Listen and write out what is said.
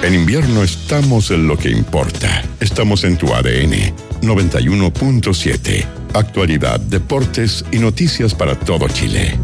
En invierno estamos en lo que importa. Estamos en tu ADN 91.7. Actualidad, deportes y noticias para todo Chile.